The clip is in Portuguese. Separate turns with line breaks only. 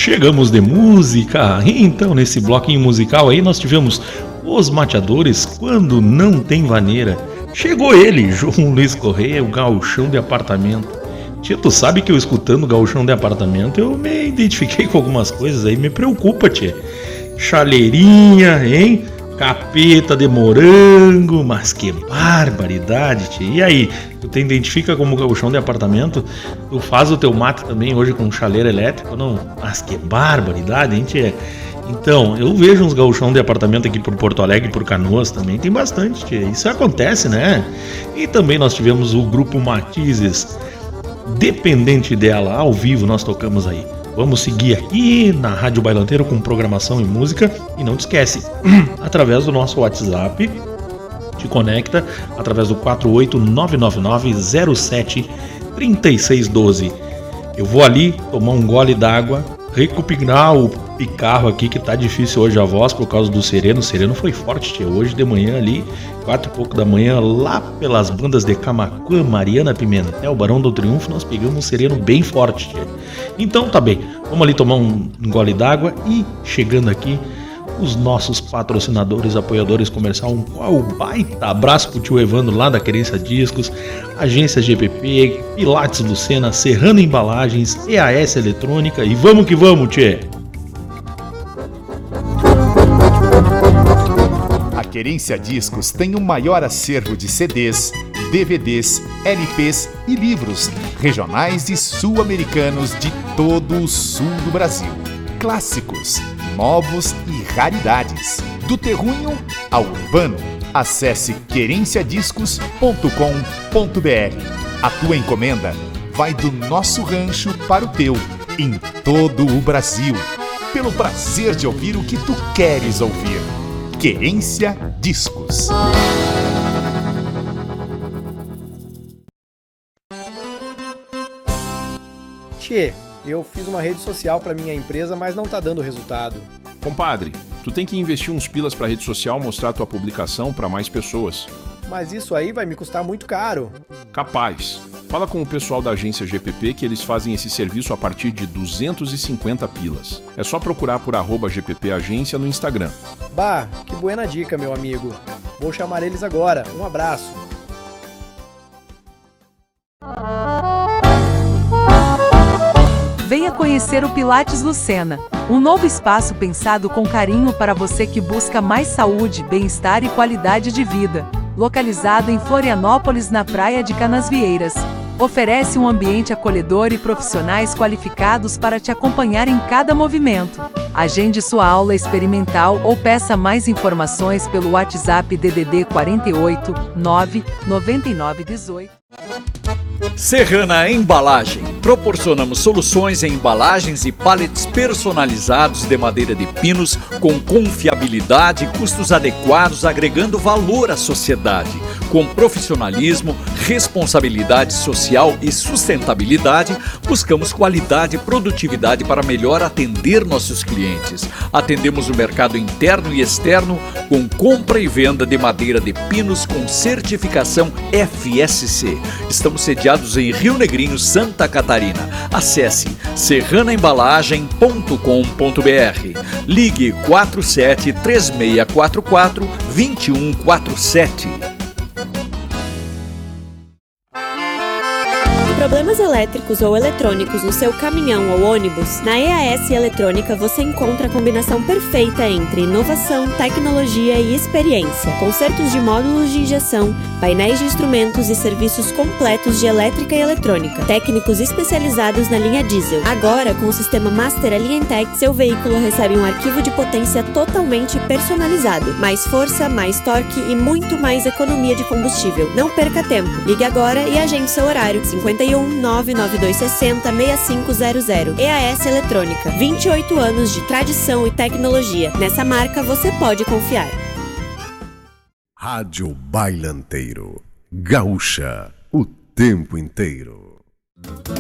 Chegamos de música. Então, nesse bloquinho musical aí, nós tivemos Os Mateadores, Quando Não Tem Vaneira. Chegou ele, João Luiz Correia, o Gauchão de Apartamento. Tia, tu sabe que eu escutando o Gauchão de Apartamento, eu me identifiquei com algumas coisas aí, me preocupa, tia. Chaleirinha, hein? Capeta de morango, mas que barbaridade, tia. E aí, tu te identifica como Gauchão de Apartamento? Tu faz o teu mate também hoje com chaleira elétrica, não? Mas que barbaridade, hein, tia? Então, eu vejo uns gauchão de apartamento aqui por Porto Alegre e por Canoas também, tem bastante, tia. Isso acontece, né? E também nós tivemos o grupo Matizes, Dependente Dela, ao vivo nós tocamos aí. Vamos seguir aqui na Rádio Bailanteiro com programação e música. E não te esquece, através do nosso WhatsApp, te conecta através do 48999073612. Eu vou ali tomar um gole d'água, recuperar o picarro aqui, que tá difícil hoje a voz por causa do sereno. O sereno foi forte, tia. Hoje de manhã ali, 4 e pouco da manhã, lá pelas bandas de Camaquã, Mariana Pimentel, Barão do Triunfo, nós pegamos um sereno bem forte, tia. Então tá bem, vamos ali tomar um gole d'água e chegando aqui, os nossos patrocinadores, apoiadores comercial, um baita abraço pro tio Evandro lá da Querência Discos, Agência GPP, Pilates Lucena, Serrana Embalagens, EAS Eletrônica e vamos que vamos, tchê!
A Querência Discos tem o maior acervo de CDs, DVDs, LPs e livros regionais e sul-americanos de todo o sul do Brasil. Clássicos, novos e raridades. Do terruinho ao urbano. Acesse querenciadiscos.com.br. A tua encomenda vai do nosso rancho para o teu, em todo o Brasil. Pelo prazer de ouvir o que tu queres ouvir. Querência Discos.
Tchê, eu fiz uma rede social para minha empresa, mas não tá dando resultado.
Compadre, tu tem que investir uns pilas pra rede social, mostrar tua publicação para mais pessoas.
Mas isso aí vai me custar muito caro.
Capaz. Fala com o pessoal da agência GPP que eles fazem esse serviço a partir de 250 pilas. É só procurar por @GPP Agência no Instagram.
Bah, que buena dica, meu amigo. Vou chamar eles agora. Um abraço.
Venha conhecer o Pilates Lucena, um novo espaço pensado com carinho para você que busca mais saúde, bem-estar e qualidade de vida. Localizado em Florianópolis, na Praia de Canasvieiras. Oferece um ambiente acolhedor e profissionais qualificados para te acompanhar em cada movimento. Agende sua aula experimental ou peça mais informações pelo WhatsApp DDD 48 9 99 18.
Serrana Embalagem. Proporcionamos soluções em embalagens e pallets personalizados de madeira de pinos com confiabilidade e custos adequados, agregando valor à sociedade. Com profissionalismo, responsabilidade social e sustentabilidade, buscamos qualidade e produtividade para melhor atender nossos clientes. Atendemos o mercado interno e externo com compra e venda de madeira de pinos com certificação FSC. Estamos sediados em Rio Negrinho, Santa Catarina. Acesse serranaembalagem.com.br. Ligue 47 3644 2147.
Problemas elétricos ou eletrônicos no seu caminhão ou ônibus? Na EAS Eletrônica você encontra a combinação perfeita entre inovação, tecnologia e experiência. Consertos de módulos de injeção, painéis de instrumentos e serviços completos de elétrica e eletrônica. Técnicos especializados na linha diesel. Agora, com o sistema Master Alientec, seu veículo recebe um arquivo de potência totalmente personalizado. Mais força, mais torque e muito mais economia de combustível. Não perca tempo. Ligue agora e agende seu horário. 51 99260 6500. EAS Eletrônica. 28 anos de tradição e tecnologia. Nessa marca você pode confiar.
Rádio Bailanteiro. Gaúcha. O tempo inteiro.